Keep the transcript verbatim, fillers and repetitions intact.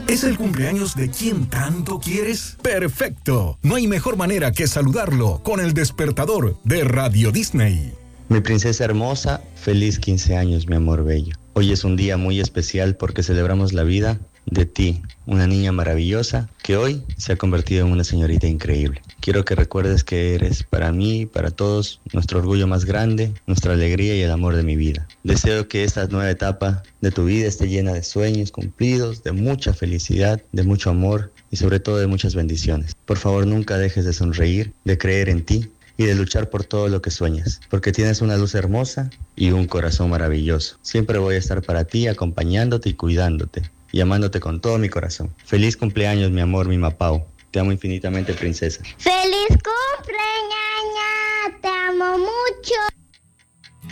¿Es el cumpleaños de quien tanto quieres? ¡Perfecto! No hay mejor manera que saludarlo con el despertador de Radio Disney. Mi princesa hermosa, feliz quince años, mi amor bello. Hoy es un día muy especial porque celebramos la vida de ti, una niña maravillosa que hoy se ha convertido en una señorita increíble. Quiero que recuerdes que eres para mí y para todos nuestro orgullo más grande, nuestra alegría y el amor de mi vida. Deseo que esta nueva etapa de tu vida esté llena de sueños cumplidos, de mucha felicidad, de mucho amor y sobre todo de muchas bendiciones. Por favor, nunca dejes de sonreír, de creer en ti y de luchar por todo lo que sueñas, porque tienes una luz hermosa y un corazón maravilloso. Siempre voy a estar para ti, acompañándote y cuidándote, y amándote con todo mi corazón. Feliz cumpleaños, mi amor, mi Mapao. Te amo infinitamente, princesa. ¡Feliz cumpleaños! ¡Te amo mucho!